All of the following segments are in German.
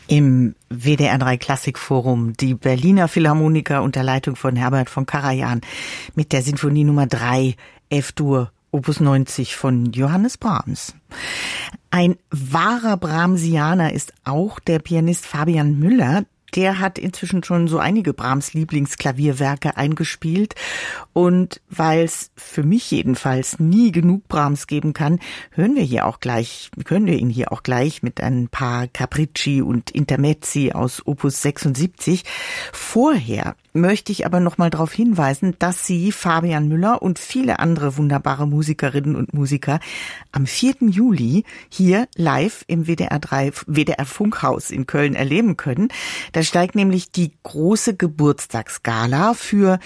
Im WDR3 Klassikforum die Berliner Philharmoniker unter Leitung von Herbert von Karajan mit der Sinfonie Nummer 3 F-Dur Opus 90 von Johannes Brahms. Ein wahrer Brahmsianer ist auch der Pianist Fabian Müller. Der hat inzwischen schon so einige Brahms Lieblingsklavierwerke eingespielt. Und weil es für mich jedenfalls nie genug Brahms geben kann, können wir ihn hier auch gleich mit ein paar Capricci und Intermezzi aus Opus 76. Vorher möchte ich aber noch mal darauf hinweisen, dass Sie, Fabian Müller und viele andere wunderbare Musikerinnen und Musiker am 4. Juli hier live im WDR Funkhaus in Köln erleben können. Da steigt nämlich die große Geburtstagsgala für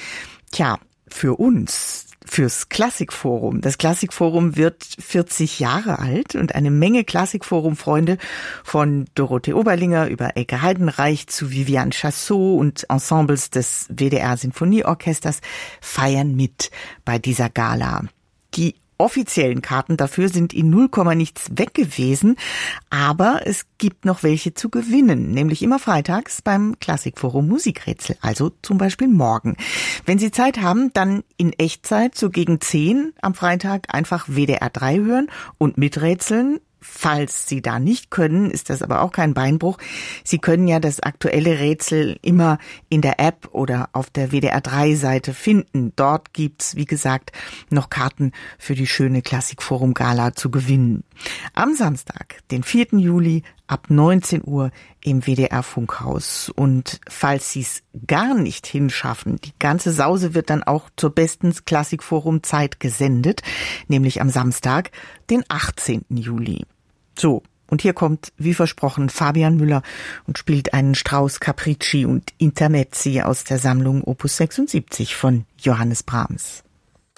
uns, fürs Klassikforum. Das Klassikforum wird 40 Jahre alt und eine Menge Klassikforum-Freunde von Dorothee Oberlinger über Elke Heidenreich zu Viviane Chassot und Ensembles des WDR Sinfonieorchesters feiern mit bei dieser Gala. Die offiziellen Karten dafür sind in 0, nichts weg gewesen, aber es gibt noch welche zu gewinnen, nämlich immer freitags beim Klassikforum Musikrätsel, also zum Beispiel morgen. Wenn Sie Zeit haben, dann in Echtzeit so gegen 10 am Freitag einfach WDR 3 hören und miträtseln. Falls Sie da nicht können, ist das aber auch kein Beinbruch. Sie können ja das aktuelle Rätsel immer in der App oder auf der WDR3-Seite finden. Dort gibt's, wie gesagt, noch Karten für die schöne Klassikforum-Gala zu gewinnen. Am Samstag, den 4. Juli, ab 19 Uhr im WDR-Funkhaus. Und falls Sie es gar nicht hinschaffen, die ganze Sause wird dann auch zur besten Klassikforum-Zeit gesendet, nämlich am Samstag, den 18. Juli. So, und hier kommt, wie versprochen, Fabian Müller und spielt einen Strauß Capricci und Intermezzi aus der Sammlung Opus 76 von Johannes Brahms.